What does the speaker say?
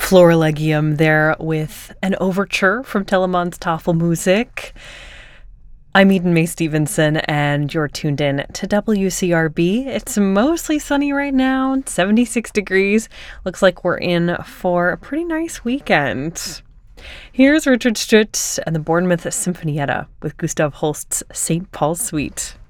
Florilegium there with an overture from Telemann's Tafelmusik. I'm Eden May Stevenson, and you're tuned in to WCRB. It's mostly sunny right now, 76 degrees. Looks like we're in for a pretty nice weekend. Here's Richard Stutz and the Bournemouth Sinfonietta with Gustav Holst's St. Paul's Suite.